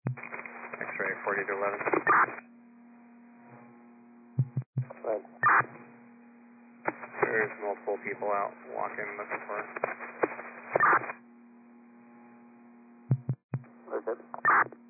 X-ray 40 to 11. Right. There's multiple people out walking looking for us. That's it.